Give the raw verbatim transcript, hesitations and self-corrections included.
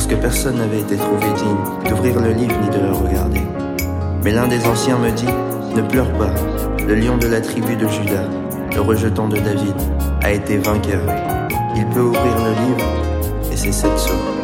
que personne n'avait été trouvé digne d'ouvrir le livre ni de le regarder. Mais l'un des anciens me dit, ne pleure pas, le lion de la tribu de Juda, le rejeton de David, a été vainqueur. Il peut ouvrir le livre et c'est cette somme.